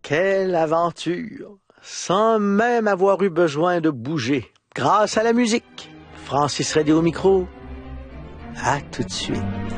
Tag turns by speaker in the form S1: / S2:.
S1: Quelle aventure! Sans même avoir eu besoin de bouger, grâce à la musique. Francis Redé au micro. À tout de suite.